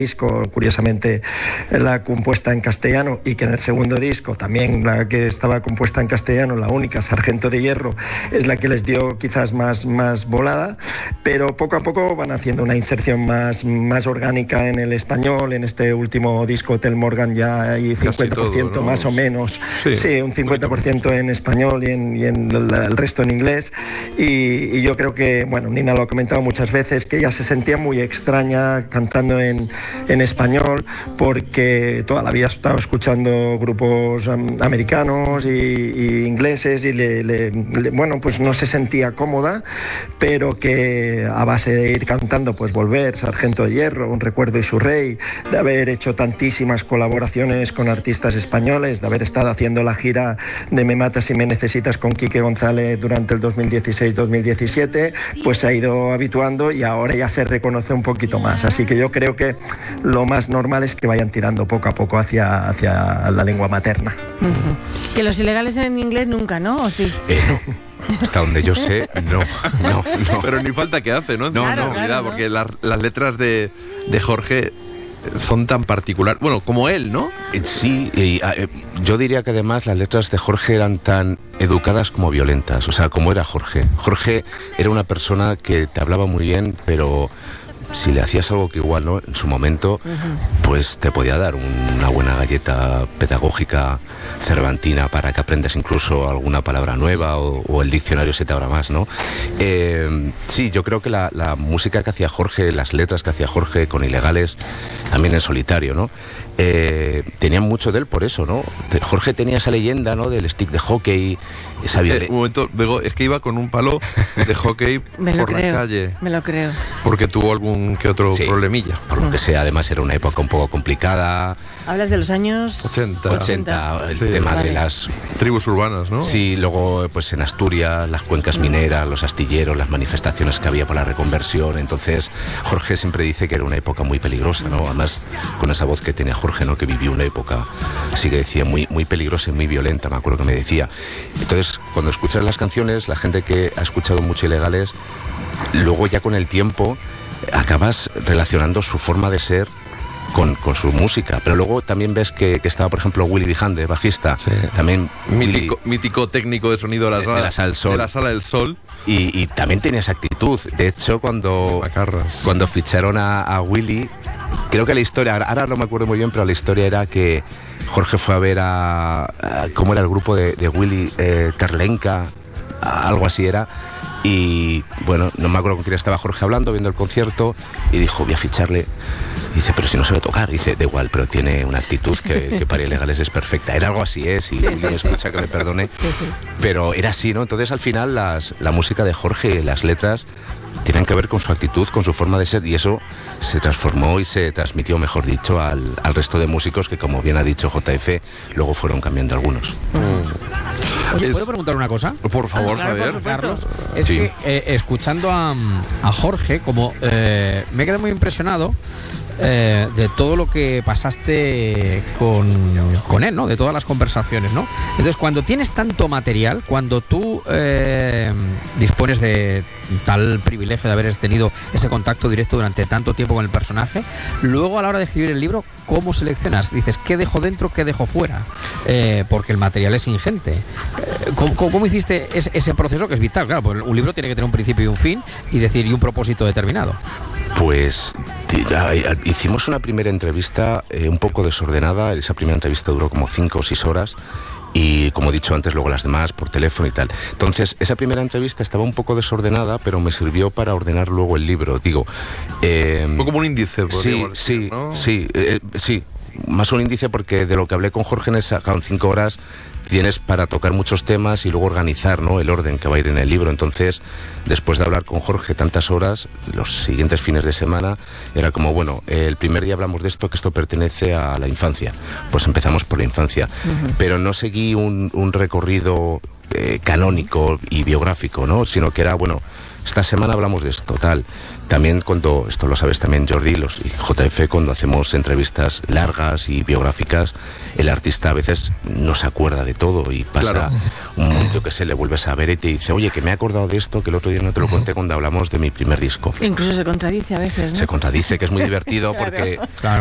disco, curiosamente la compuesta en castellano, y que en el segundo disco también la que estaba compuesta en castellano, la única, Sargento de Hierro, es la que les dio quizás más volada, pero poco a poco van haciendo una inserción más orgánica en el español. En este último disco, Hotel Morgan, ya hay 50% todo, ¿no? Más o menos, sí, un 50% en español y en el resto en inglés, y yo creo que, bueno, Nina lo ha comentado muchas veces, que ella se sentía muy extraña cantando en español, porque toda la vida ha estado escuchando grupos americanos y ingleses, y bueno, pues no se sentía cómoda, pero que a base de ir cantando, pues Volver, Sargento de Hierro, Un Recuerdo y su Rey, de haber hecho tantísimas colaboraciones con artistas españoles, de haber estado haciendo la gira de Me Matas si me necesitas con Quique González durante el 2016-2017, pues se ha ido habituando y ahora ya se reconoce un poquito más. Así que yo creo que lo más normal es que vayan tirando poco a poco hacia la lengua materna. Que Los Ilegales en inglés nunca, ¿no? ¿O sí? No. Hasta donde yo sé, no. Pero ni falta que hace, ¿no? Claro, Porque las letras de Jorge son tan particulares, bueno, como él, ¿no? Sí, y yo diría que además las letras de Jorge eran tan educadas como violentas, o sea, como era Jorge. Jorge era una persona que te hablaba muy bien, pero si le hacías algo que igual, ¿no?, en su momento, pues te podía dar una buena galleta pedagógica cervantina para que aprendas incluso alguna palabra nueva, o el diccionario se te abra más, ¿no? Sí, yo creo que la música que hacía Jorge, las letras que hacía Jorge con Ilegales, también en solitario, ¿no?, tenían mucho de él por eso, ¿no? Jorge tenía esa leyenda, ¿no?, del stick de hockey, esa un momento, Bego, es que iba con un palo de hockey por la calle. Me lo creo. Porque tuvo algún que otro problemilla. Por lo que sea, además era una época un poco complicada. Hablas de los años 80, el tema de las tribus urbanas, ¿no? Sí, luego pues en Asturias, las cuencas mineras, los astilleros, las manifestaciones que había por la reconversión. Entonces Jorge siempre dice que era una época muy peligrosa, ¿no? Además, con esa voz que tenía Jorge, ¿no?, que vivió una época, así que decía, muy peligrosa y muy violenta, me acuerdo que me decía. Entonces, cuando escuchas las canciones, la gente que ha escuchado mucho Ilegales, luego ya con el tiempo acabas relacionando su forma de ser con su música, pero luego también ves que estaba, por ejemplo, Willy Vijande, bajista, también mítico técnico de sonido de la Sala del Sol, y también tenía esa actitud. De hecho, cuando ficharon a Willy, creo que la historia, ahora no me acuerdo muy bien, pero la historia era que Jorge fue a ver ¿cómo era el grupo de Willy? Terlenca, algo así era. Y bueno, no me acuerdo con quién estaba Jorge hablando, viendo el concierto, y dijo, voy a ficharle. Y dice, pero si no sabe tocar. Y dice, da igual, pero tiene una actitud que para Ilegales es perfecta. Era algo así, si me escucha que me perdone. Pero era así, ¿no? Entonces al final la música de Jorge, las letras, tienen que ver con su actitud, con su forma de ser, y eso se transformó y se transmitió, mejor dicho, al resto de músicos que, como bien ha dicho JF, luego fueron cambiando algunos. Oye, ¿puedo preguntar una cosa? Por favor, Javier. Carlos, es que escuchando a Jorge, como me he quedado muy impresionado de todo lo que pasaste con él, ¿no? De todas las conversaciones, ¿no? Entonces, cuando tienes tanto material, cuando tú dispones de tal privilegio de haber tenido ese contacto directo durante tanto tiempo con el personaje, luego a la hora de escribir el libro, ¿cómo seleccionas? Dices, ¿qué dejo dentro, qué dejo fuera? Porque el material es ingente. ¿Cómo hiciste ese proceso, que es vital? Claro, pues un libro tiene que tener un principio y un fin, y un propósito determinado. Pues hicimos una primera entrevista un poco desordenada. Esa primera entrevista duró como 5 o 6 horas, y como he dicho antes, luego las demás por teléfono y tal. Entonces esa primera entrevista estaba un poco desordenada, pero me sirvió para ordenar luego el libro. Digo, fue como un índice, podríamos decir, ¿no? Sí, más un índice, porque de lo que hablé con Jorge en 5 horas tienes para tocar muchos temas y luego organizar, ¿no?, el orden que va a ir en el libro. Entonces, después de hablar con Jorge tantas horas, los siguientes fines de semana era como, bueno, el primer día hablamos de esto, que esto pertenece a la infancia, pues empezamos por la infancia. Pero no seguí un recorrido canónico y biográfico, ¿no?, sino que era, bueno, esta semana hablamos de esto, tal. También cuando, esto lo sabes también Jordi, y JF, cuando hacemos entrevistas largas y biográficas, el artista a veces no se acuerda de todo y pasa, yo qué sé, le vuelves a ver y te dice, oye, que me he acordado de esto, que el otro día no te lo conté cuando hablamos de mi primer disco. Incluso se contradice a veces, ¿no? Se contradice, que es muy divertido Claro. porque... Claro.